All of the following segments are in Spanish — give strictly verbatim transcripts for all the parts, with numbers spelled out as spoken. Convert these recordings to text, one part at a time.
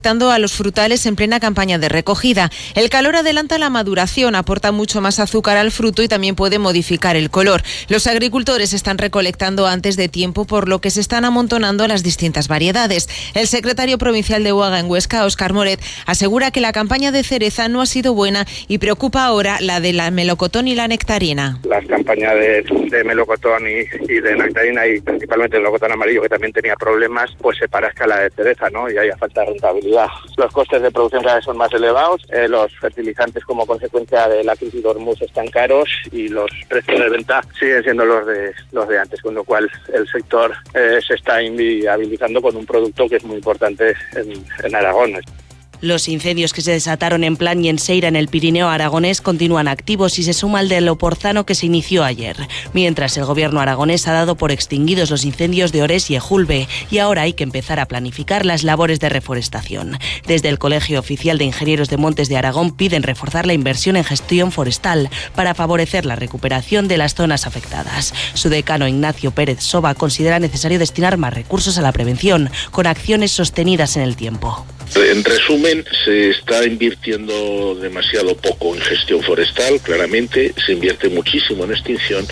a los frutales en plena campaña de recogida. El calor adelanta la maduración, aporta mucho más azúcar al fruto y también puede modificar el color. Los agricultores están recolectando antes de tiempo, por lo que se están amontonando las distintas variedades. El secretario provincial de U A G A en Huesca, Óscar Moret, asegura que la campaña de cereza no ha sido buena y preocupa ahora la de la melocotón y la nectarina. Las campañas de, de melocotón y, y de nectarina, y principalmente el melocotón amarillo, que también tenía problemas, pues se parezca a la de cereza, ¿no? Y haya falta de rentabilidad. Los costes de producción cada vez son más elevados, eh, los fertilizantes como consecuencia de la crisis de Hormuz están caros y los precios de venta siguen siendo los de los de antes, con lo cual el sector eh, se está inviabilizando con un producto que es muy importante en, en Aragón. Los incendios que se desataron en Plan y en Seira, en el Pirineo aragonés, continúan activos y se suma el del Oporzano, que se inició ayer. Mientras, el gobierno aragonés ha dado por extinguidos los incendios de Ores y Ejulbe y ahora hay que empezar a planificar las labores de reforestación. Desde el Colegio Oficial de Ingenieros de Montes de Aragón piden reforzar la inversión en gestión forestal para favorecer la recuperación de las zonas afectadas. Su decano, Ignacio Pérez Soba, considera necesario destinar más recursos a la prevención, con acciones sostenidas en el tiempo. En resumen, se está invirtiendo demasiado poco en gestión forestal, claramente, se invierte muchísimo en extinción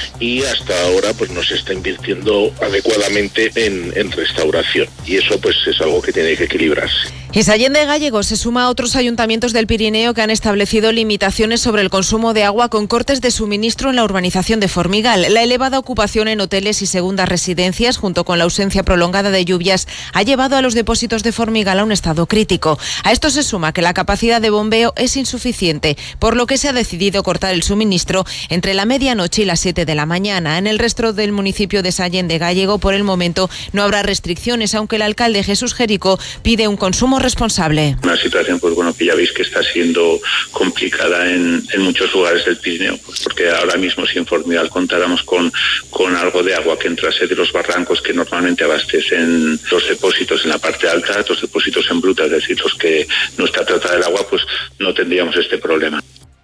y hasta ahora pues no se está invirtiendo adecuadamente en, en restauración, y eso pues es algo que tiene que equilibrarse. Y Sallén de Gállego se suma a otros ayuntamientos del Pirineo que han establecido limitaciones sobre el consumo de agua con cortes de suministro en la urbanización de Formigal. La elevada ocupación en hoteles y segundas residencias, junto con la ausencia prolongada de lluvias, ha llevado a los depósitos de Formigal a un estado crítico. A esto se suma que la capacidad de bombeo es insuficiente, por lo que se ha decidido cortar el suministro entre la medianoche y las siete de la mañana. En el resto del municipio de Sallén de Gállego, por el momento, no habrá restricciones, aunque el alcalde Jesús Jerico pide un consumo responsable. Una situación, pues bueno, que ya veis que está siendo complicada en, en muchos lugares del Pirineo, pues porque ahora mismo, si en Formigal contáramos con, con algo de agua que entrase de los barrancos que normalmente abastecen los depósitos en la parte alta, los depósitos en bruta, es decir, los que no está tratada el agua, pues no tendríamos este problema.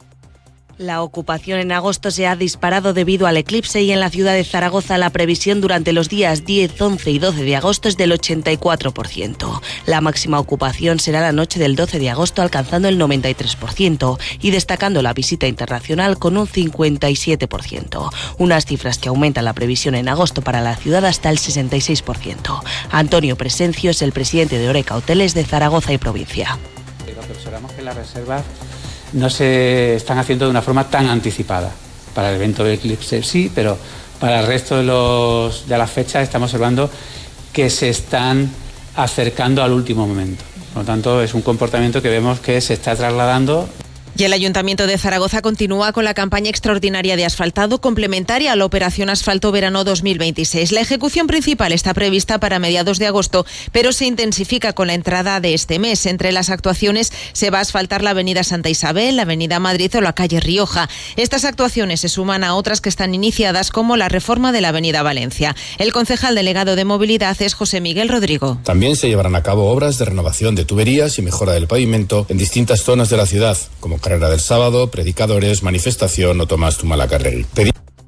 La ocupación en agosto se ha disparado debido al eclipse y en la ciudad de Zaragoza la previsión durante los días diez, once y doce de agosto es del ochenta y cuatro por ciento. La máxima ocupación será la noche del doce de agosto, alcanzando el noventa y tres por ciento y destacando la visita internacional con un cincuenta y siete por ciento. Unas cifras que aumentan la previsión en agosto para la ciudad hasta el sesenta y seis por ciento. Antonio Presencio es el presidente de Oreca Hoteles de Zaragoza y provincia. Lo que observamos es que las reservas no se están haciendo de una forma tan anticipada. Para el evento del eclipse sí, pero para el resto de, los, de las fechas estamos observando que se están acercando al último momento. Por lo tanto, es un comportamiento que vemos que se está trasladando. Y el Ayuntamiento de Zaragoza continúa con la campaña extraordinaria de asfaltado complementaria a la Operación Asfalto Verano dos mil veintiséis. La ejecución principal está prevista para mediados de agosto, pero se intensifica con la entrada de este mes. Entre las actuaciones se va a asfaltar la Avenida Santa Isabel, la Avenida Madrid o la calle Rioja. Estas actuaciones se suman a otras que están iniciadas, como la reforma de la Avenida Valencia. El concejal delegado de Movilidad es José Miguel Rodrigo. También se llevarán a cabo obras de renovación de tuberías y mejora del pavimento en distintas zonas de la ciudad, como Carrera del Sábado, Predicadores, Manifestación o Tomás Zumalacárregui. Pedi-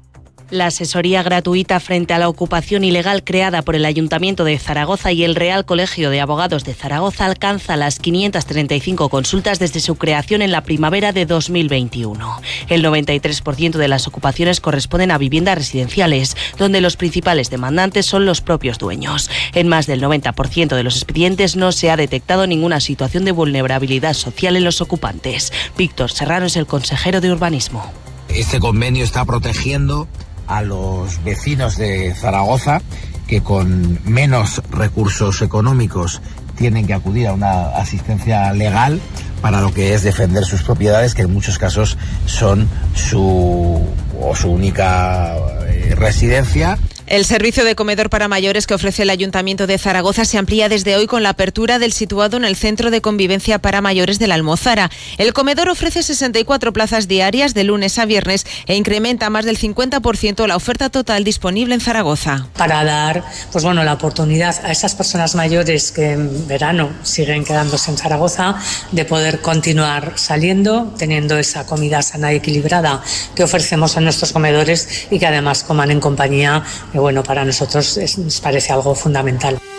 La asesoría gratuita frente a la ocupación ilegal creada por el Ayuntamiento de Zaragoza y el Real Colegio de Abogados de Zaragoza alcanza las quinientas treinta y cinco consultas desde su creación en la primavera de dos mil veintiuno. El noventa y tres por ciento de las ocupaciones corresponden a viviendas residenciales, donde los principales demandantes son los propios dueños. En más del noventa por ciento de los expedientes no se ha detectado ninguna situación de vulnerabilidad social en los ocupantes. Víctor Serrano es el consejero de Urbanismo. Este convenio está protegiendo a los vecinos de Zaragoza que con menos recursos económicos tienen que acudir a una asistencia legal para lo que es defender sus propiedades, que en muchos casos son su o su única eh, residencia. El servicio de comedor para mayores que ofrece el Ayuntamiento de Zaragoza se amplía desde hoy con la apertura del situado en el Centro de Convivencia para Mayores de la Almozara. El comedor ofrece sesenta y cuatro plazas diarias de lunes a viernes e incrementa más del cincuenta por ciento la oferta total disponible en Zaragoza. Para dar pues bueno, la oportunidad a esas personas mayores que en verano siguen quedándose en Zaragoza de poder continuar saliendo, teniendo esa comida sana y equilibrada que ofrecemos en nuestros comedores y que además coman en compañía. Y bueno, para nosotros es, nos parece algo fundamental.